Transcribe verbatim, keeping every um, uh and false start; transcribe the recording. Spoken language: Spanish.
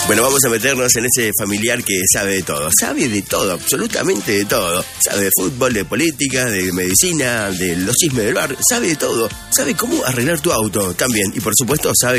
Bueno, vamos a meternos en ese familiar que sabe de todo. Sabe de todo, absolutamente de todo. Sabe de fútbol, de política, de medicina, de los chismes del bar. Sabe de todo. Sabe cómo arreglar tu auto también. Y por supuesto sabe